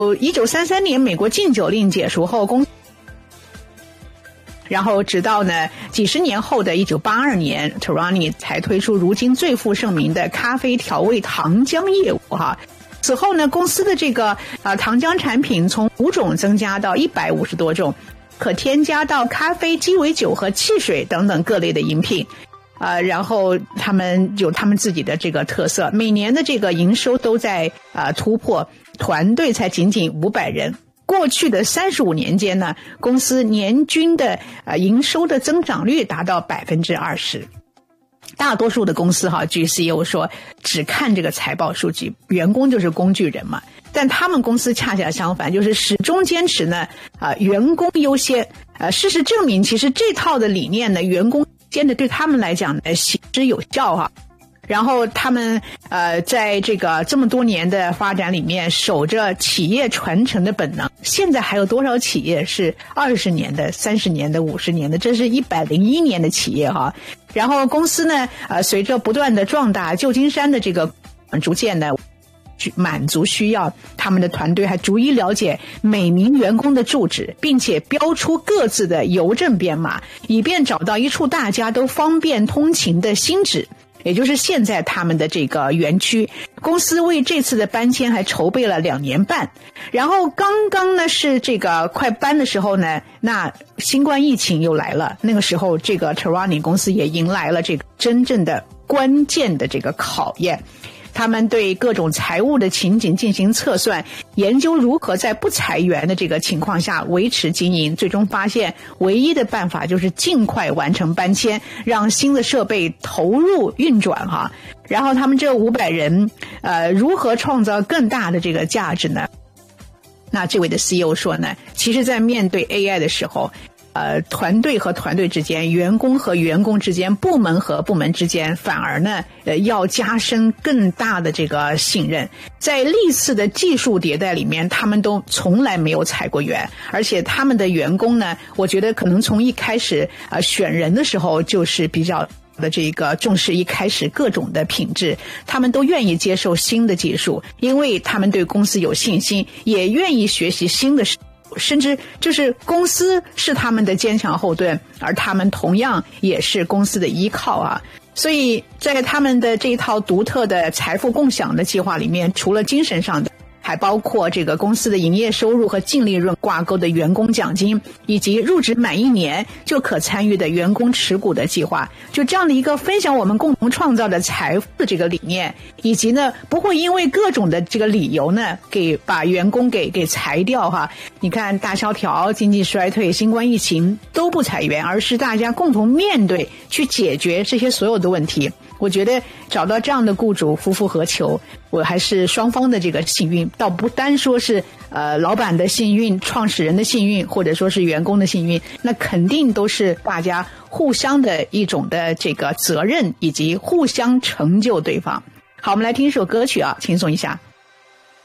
1933年美国禁酒令解除后，然后直到呢几十年后的1982年 Torani 才推出如今最负盛名的咖啡调味糖浆业务哈。此后呢，公司的这个糖浆产品从5种增加到150多种，可添加到咖啡、鸡尾酒和汽水等等各类的饮品。然后他们有他们自己的这个特色，每年的这个营收都在突破，团队才仅仅500人。过去的35年间呢，公司年均的营收的增长率达到 20%。大多数的公司哈，据 CEO 说只看这个财报数据，员工就是工具人嘛。但他们公司恰恰相反，就是始终坚持呢员工优先。事实证明，其实这套的理念呢，员工真的对他们来讲呢行之有效哈。然后他们在这个这么多年的发展里面，守着企业传承的本能。现在还有多少企业是20年的、30年的、50年的？这是101年的企业哈。然后公司呢随着不断的壮大，旧金山的这个逐渐的满足需要，他们的团队还逐一了解每名员工的住址，并且标出各自的邮政编码，以便找到一处大家都方便通勤的新址，也就是现在他们的这个园区。公司为这次的搬迁还筹备了2年半，然后刚刚呢是这个快搬的时候呢，那新冠疫情又来了。那个时候这个 Torani 公司也迎来了这个真正的关键的这个考验。他们对各种财务的情景进行测算，研究如何在不裁员的这个情况下维持经营，最终发现唯一的办法就是尽快完成搬迁，让新的设备投入运转哈。然后他们这500人如何创造更大的这个价值呢？那这位的 CEO 说呢，其实在面对 AI 的时候，团队和团队之间，员工和员工之间，部门和部门之间，反而呢要加深更大的这个信任。在历次的技术迭代里面，他们都从来没有裁过员，而且他们的员工呢，我觉得可能从一开始选人的时候就是比较的这个重视一开始各种的品质，他们都愿意接受新的技术，因为他们对公司有信心，也愿意学习新的事，甚至就是公司是他们的坚强后盾，而他们同样也是公司的依靠啊。所以在他们的这一套独特的财富共享的计划里面，除了精神上的，还包括这个公司的营业收入和净利润挂钩的员工奖金，以及入职满1年就可参与的员工持股的计划。就这样的一个分享我们共同创造的财富的这个理念，以及呢不会因为各种的这个理由呢把员工给裁掉哈。你看大萧条、经济衰退、新冠疫情都不裁员，而是大家共同面对去解决这些所有的问题。我觉得找到这样的雇主，夫复何求？我还是双方的这个幸运，倒不单说是老板的幸运、创始人的幸运，或者说是员工的幸运，那肯定都是大家互相的一种的这个责任，以及互相成就对方。好，我们来听一首歌曲啊，轻松一下。